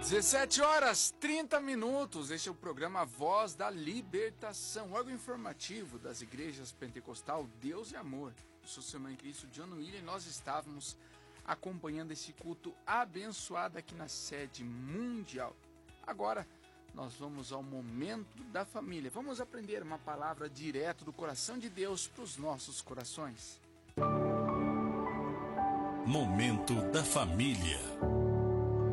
17 horas 30 minutos. Este é o programa Voz da Libertação, órgão informativo das igrejas Pentecostal Deus e Amor. Eu sou seu irmão em Cristo, John William, e nós estávamos acompanhando esse culto abençoado aqui na sede mundial. Agora nós vamos ao momento da família. Vamos aprender uma palavra direto do coração de Deus para os nossos corações. Momento da família.